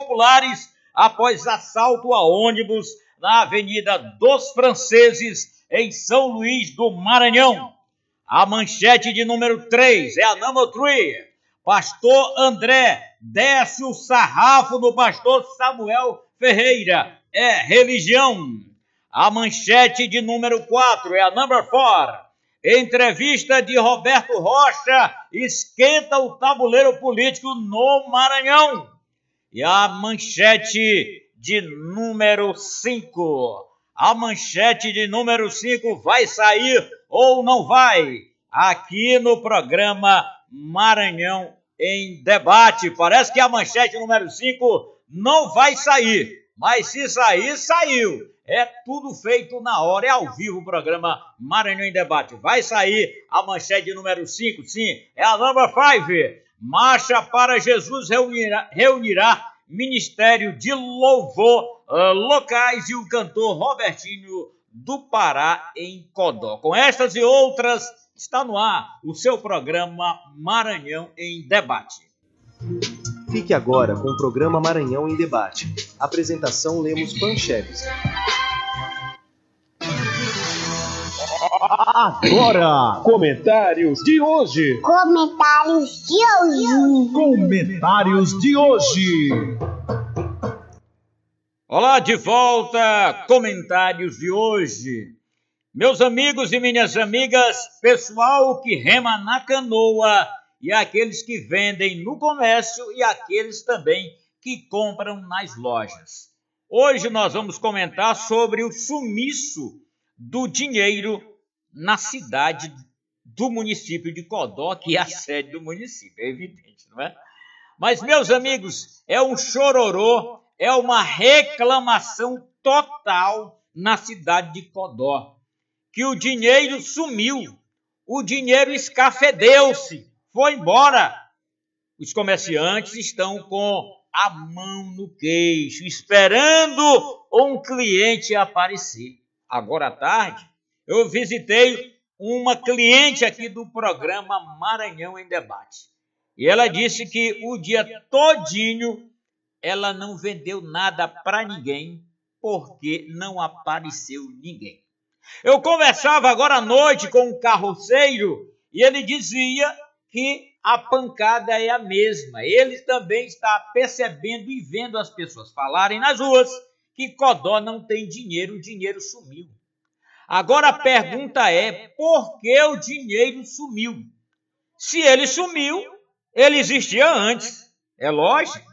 populares após assalto a ônibus na Avenida dos Franceses, em São Luís do Maranhão. A manchete de número 3 é a number 3. Pastor André desce o sarrafo no pastor Samuel Ferreira. É religião. A manchete de número 4 é a number 4. Entrevista de Roberto Rocha esquenta o tabuleiro político no Maranhão. E a manchete de número 5. A manchete de número 5 vai sair ou não vai? Aqui no programa Maranhão em Debate. Parece que a manchete número 5 não vai sair. Mas se sair, saiu. É tudo feito na hora, é ao vivo o programa Maranhão em Debate. Vai sair a manchete número 5, sim, é a number 5. Marcha para Jesus reunirá Ministério de Louvor locais e o cantor Robertinho do Pará em Codó. Com estas e outras, está no ar o seu programa Maranhão em Debate. Fique agora com o programa Maranhão em Debate. Apresentação Lemos Pancheves. Agora, comentários de hoje. Comentários de hoje. Olá, de volta, comentários de hoje. Meus amigos e minhas amigas, pessoal que rema na canoa e aqueles que vendem no comércio e aqueles também que compram nas lojas. Hoje nós vamos comentar sobre o sumiço do dinheiro na cidade do município de Codó, que é a sede do município, é evidente, não é? Mas, meus amigos, é um chororô, é uma reclamação total na cidade de Codó, que o dinheiro sumiu, o dinheiro escafedeu-se, foi embora. Os comerciantes estão com a mão no queixo, esperando um cliente aparecer. Agora à tarde, eu visitei uma cliente aqui do programa Maranhão em Debate. E ela disse que o dia todinho ela não vendeu nada para ninguém porque não apareceu ninguém. Eu conversava agora à noite com um carroceiro e ele dizia que a pancada é a mesma. Ele também está percebendo e vendo as pessoas falarem nas ruas que Codó não tem dinheiro, o dinheiro sumiu. Agora a pergunta é, por que o dinheiro sumiu? Se ele sumiu, ele existia antes, é lógico.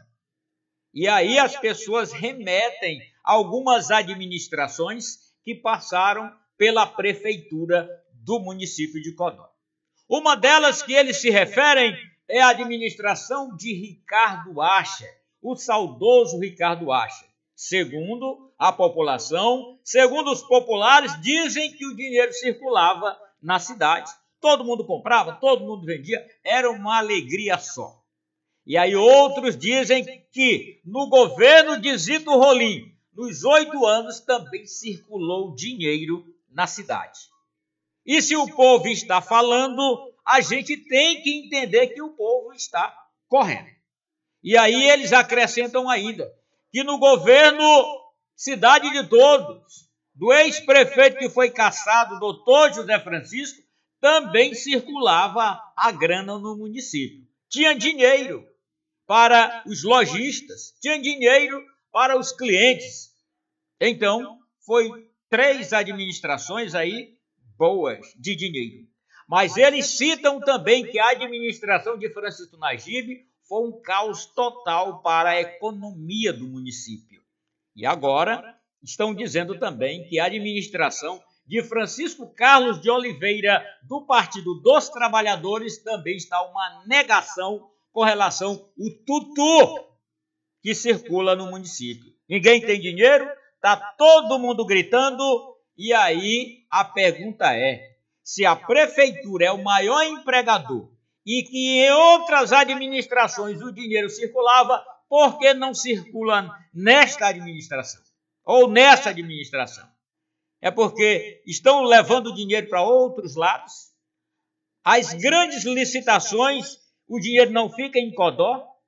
E aí as pessoas remetem a algumas administrações que passaram pela prefeitura do município de Codó. Uma delas que eles se referem é a administração de Ricardo Acher, o saudoso Ricardo Acher. Segundo a população, segundo os populares, dizem que o dinheiro circulava na cidade. Todo mundo comprava, todo mundo vendia, era uma alegria só. E aí outros dizem que no governo de Zito Rolim, nos 8 anos, também circulou dinheiro na cidade. E se o povo está falando, a gente tem que entender que o povo está correndo. E aí eles acrescentam ainda que no governo Cidade de Todos, do ex-prefeito que foi cassado, doutor José Francisco, também circulava a grana no município. Tinha dinheiro para os lojistas, tinha dinheiro para os clientes. Então, foi 3 administrações aí boas de dinheiro. Mas eles citam também que a administração de Francisco Najib foi um caos total para a economia do município. E agora estão dizendo também que a administração de Francisco Carlos de Oliveira, do Partido dos Trabalhadores, também está uma negação com relação ao tutu que circula no município. Ninguém tem dinheiro, está todo mundo gritando, e aí a pergunta é, se a prefeitura é o maior empregador e que em outras administrações o dinheiro circulava, por que não circula nesta administração? Ou nessa administração? É porque estão levando dinheiro para outros lados? As grandes licitações, o dinheiro não fica em Codó?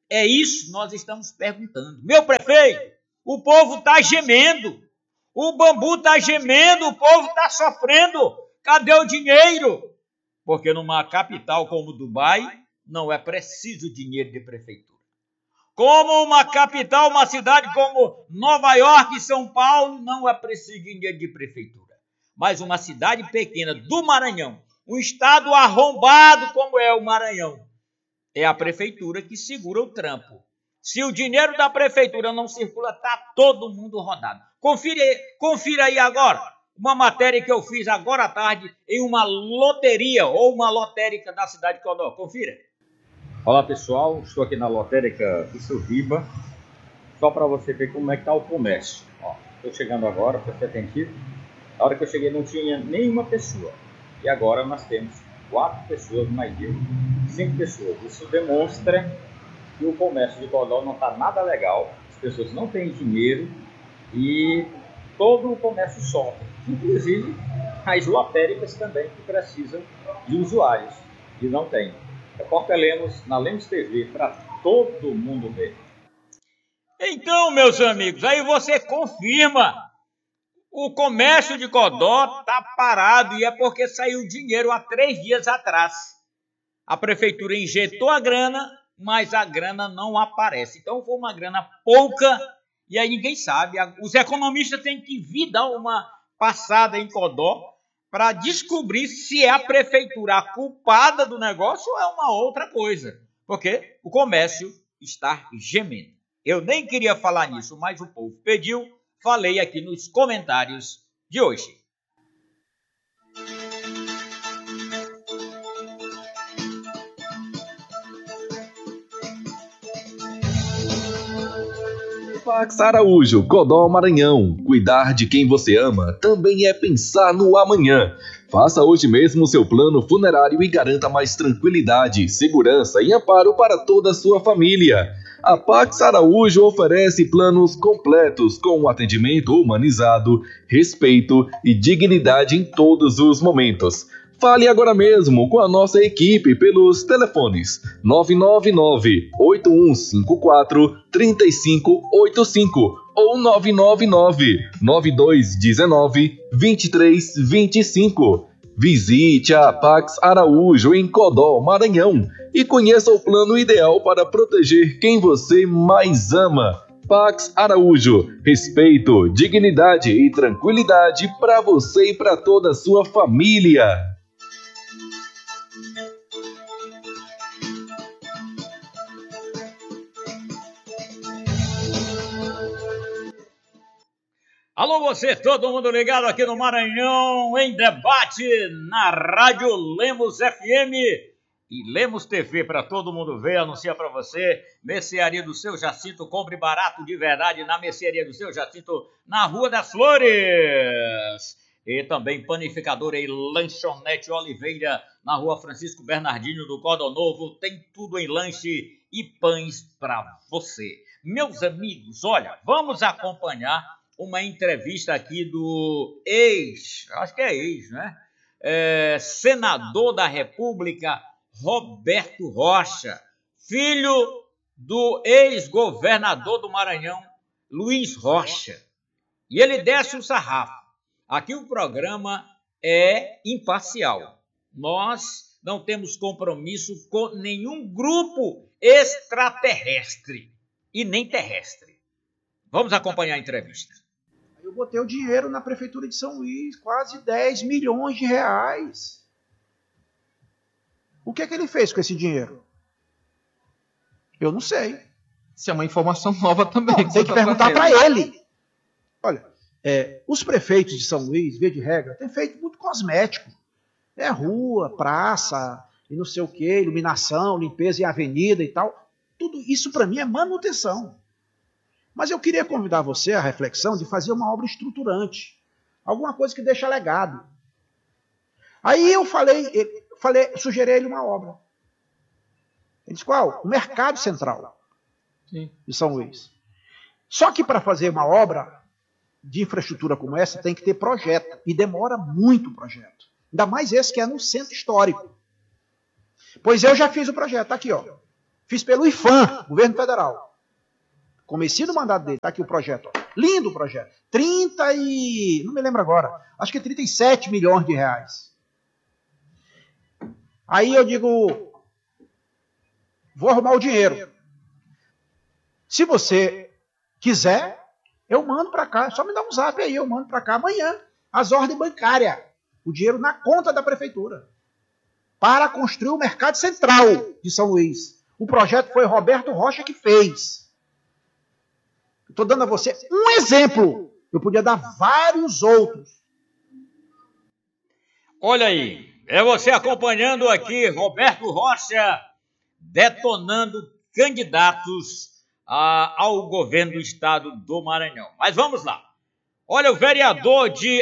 É isso que nós estamos perguntando. Meu prefeito, o povo está gemendo, o bambu está gemendo, o povo está sofrendo. Cadê o dinheiro? Porque numa capital como Dubai, não é preciso dinheiro de prefeitura. Como uma capital, uma cidade como Nova York e São Paulo, não é preciso dinheiro de prefeitura. Mas uma cidade pequena do Maranhão, um estado arrombado como é o Maranhão, é a prefeitura que segura o trampo. Se o dinheiro da prefeitura não circula, está todo mundo rodado. Confira aí agora uma matéria que eu fiz agora à tarde em uma loteria ou uma lotérica da cidade de Codó. Confira. Olá pessoal, estou aqui na lotérica do seu Riba, só para você ver como é que está o comércio. Estou chegando agora para ser atendido. Na hora que eu cheguei não tinha nenhuma pessoa. E agora nós temos 4 pessoas, mais eu, 5 pessoas. Isso demonstra que o comércio de Codó não está nada legal, as pessoas não têm dinheiro e todo o comércio sofre. Inclusive as lotéricas também que precisam de usuários e não tem. Repórter Lemos, na Lemos TV, para todo mundo ver. Então, meus amigos, aí você confirma. O comércio de Codó está parado e é porque saiu dinheiro há 3 dias atrás. A prefeitura injetou a grana, mas a grana não aparece. Então foi uma grana pouca e aí ninguém sabe. Os economistas têm que vir dar uma passada em Codó para descobrir se é a prefeitura a culpada do negócio ou é uma outra coisa. Porque o comércio está gemendo. Eu nem queria falar nisso, mas o povo pediu. Falei aqui nos comentários de hoje. Pax Araújo, Codó, Maranhão. Cuidar de quem você ama também é pensar no amanhã. Faça hoje mesmo seu plano funerário e garanta mais tranquilidade, segurança e amparo para toda a sua família. A Pax Araújo oferece planos completos com atendimento humanizado, respeito e dignidade em todos os momentos. Fale agora mesmo com a nossa equipe pelos telefones 999-8154-3585 ou 999-9219-2325. Visite a Pax Araújo em Codó, Maranhão e conheça o plano ideal para proteger quem você mais ama. Pax Araújo, respeito, dignidade e tranquilidade para você e para toda a sua família. Alô você, todo mundo ligado aqui no Maranhão em Debate, na Rádio Lemos FM e Lemos TV, para todo mundo ver, anuncia para você, Mercearia do Seu Jacinto, compre barato de verdade na Mercearia do Seu Jacinto, na Rua das Flores. E também Panificadora e Lanchonete Oliveira, na Rua Francisco Bernardino do Codó Novo, tem tudo em lanche e pães para você. Meus amigos, olha, vamos acompanhar uma entrevista aqui do acho que é ex, né? Senador da República, Roberto Rocha, filho do ex-governador do Maranhão, Luiz Rocha. E ele desce o sarrafo. Aqui o programa é imparcial. Nós não temos compromisso com nenhum grupo extraterrestre e nem terrestre. Vamos acompanhar a entrevista. Eu botei o dinheiro na Prefeitura de São Luís, quase 10 milhões de reais. O que é que ele fez com esse dinheiro? Eu não sei. Isso é uma informação nova também. Não, tem que perguntar para ele. Olha, os prefeitos de São Luís, via de regra, têm feito muito cosmético. Rua, praça, e não sei o quê, iluminação, limpeza em avenida e tal. Tudo isso para mim é manutenção. Mas eu queria convidar você à reflexão de fazer uma obra estruturante. Alguma coisa que deixa legado. Aí eu sugeri a ele uma obra. Ele disse, qual? O Mercado Central. Sim. De São Luís. Só que para fazer uma obra de infraestrutura como essa, tem que ter projeto. E demora muito o projeto. Ainda mais esse que é no centro histórico. Pois eu já fiz o projeto. Tá aqui, ó. Fiz pelo IFAM, governo federal. Comecei no mandato dele, tá aqui o projeto. Ó. Lindo o projeto. Não me lembro agora, acho que 37 milhões de reais. Aí eu digo, vou arrumar o dinheiro. Se você quiser, eu mando para cá. Só me dá um zap aí, eu mando para cá amanhã. As ordens bancárias. O dinheiro na conta da prefeitura. Para construir o mercado central de São Luís. O projeto foi Roberto Rocha que fez. Estou dando a você um exemplo. Eu podia dar vários outros. Olha aí, é você acompanhando aqui Roberto Rocha detonando candidatos ao governo do estado do Maranhão. Mas vamos lá. Olha, o vereador de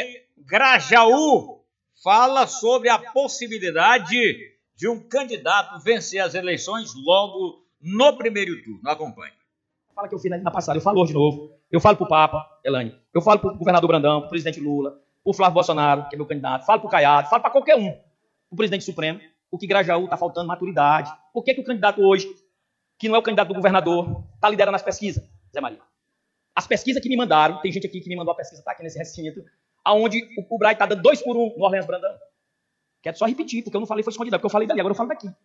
Grajaú fala sobre a possibilidade de um candidato vencer as eleições logo no primeiro turno. Acompanhe. Fala que eu fiz na passada, eu falo hoje de novo. Eu falo pro Papa, Elane. Eu falo pro governador Brandão, pro presidente Lula, pro Flávio Bolsonaro, que é meu candidato. Falo pro Caiado, falo pra qualquer um. Pro presidente Supremo, o que Grajaú tá faltando maturidade. Por que o candidato hoje, que não é o candidato do governador, tá liderando as pesquisas, Zé Maria? As pesquisas que me mandaram, tem gente aqui que me mandou a pesquisa, tá aqui nesse recinto, aonde o Braz tá dando 2-1 no Orleans Brandão. Quero só repetir, porque eu não falei foi escondido, porque eu falei dali, agora eu falo daqui.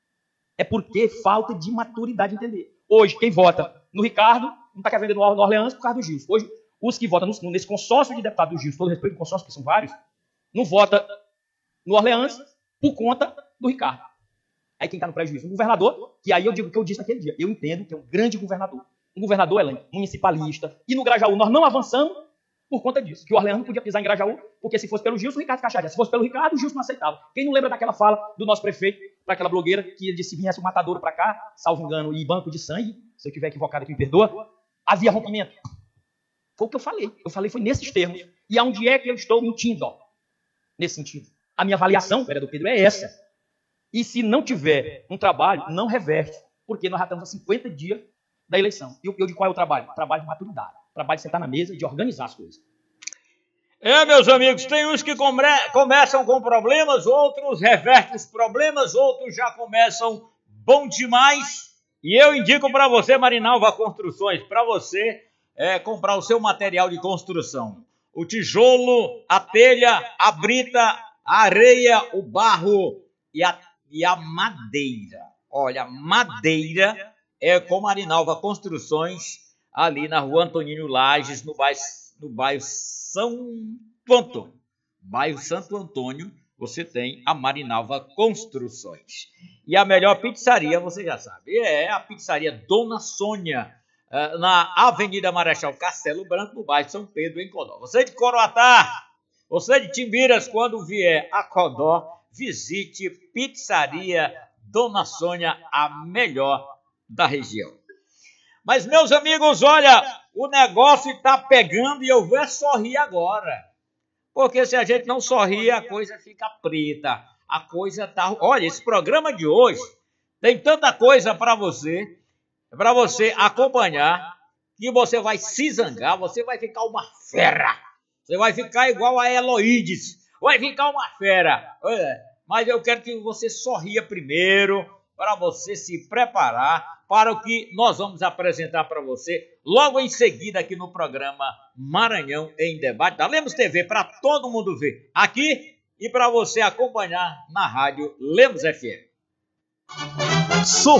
É porque falta de maturidade entender. Hoje, quem vota no Ricardo, não está querendo no Orleans por causa do Gil. Hoje, os que votam nesse consórcio de deputados do Gil, todo respeito ao consórcio, que são vários, não vota no Orleans por conta do Ricardo. Aí quem está no prejuízo? O governador, que aí eu digo o que eu disse naquele dia. Eu entendo que é um grande governador. Um governador, Elaine, municipalista. E no Grajaú nós não avançamos por conta disso. Que o Orleans não podia pisar em Grajaú, porque se fosse pelo Gilson, o Ricardo Cacharia. Se fosse pelo Ricardo, o Gilson não aceitava. Quem não lembra daquela fala do nosso prefeito para aquela blogueira que ele disse viesse o matadouro para cá, salvo engano, e banco de sangue, se eu estiver equivocado aqui me perdoa, havia rompimento. Foi o que eu falei. Eu falei foi nesses termos. E aonde é que eu estou mentindo? Ó, nesse sentido. A minha avaliação, vereador Pedro, é essa. E se não tiver um trabalho, não reverte. Porque nós já estamos a 50 dias da eleição. E eu de qual é o trabalho? Trabalho de maturidade. Trabalho de sentar na mesa e de organizar as coisas. Meus amigos, tem uns que começam com problemas, outros revertem os problemas, outros já começam bom demais. E eu indico para você, Marinalva Construções, para você comprar o seu material de construção. O tijolo, a telha, a brita, a areia, o barro e a madeira. Olha, madeira é com Marinalva Construções, ali na rua Antoninho Lages, no bairro Santo Antônio. Bairro Santo Antônio, você tem a Marinalva Construções. E a melhor pizzaria, você já sabe, é a pizzaria Dona Sônia, na Avenida Marechal Castelo Branco, no bairro São Pedro, em Codó. Você de Coroatá, você de Timbiras, quando vier a Codó, visite Pizzaria Dona Sônia, a melhor da região. Mas, meus amigos, olha, o negócio está pegando e eu vou sorrir agora. Porque se a gente não sorrir, a coisa fica preta. A coisa tá... Olha, esse programa de hoje tem tanta coisa para você acompanhar, que você vai se zangar, você vai ficar uma fera. Você vai ficar igual a Heloídes. Vai ficar uma fera. Mas eu quero que você sorria primeiro, para você se preparar para o que nós vamos apresentar para você logo em seguida aqui no programa Maranhão em Debate, da Lemos TV, para todo mundo ver aqui e para você acompanhar na rádio Lemos FM.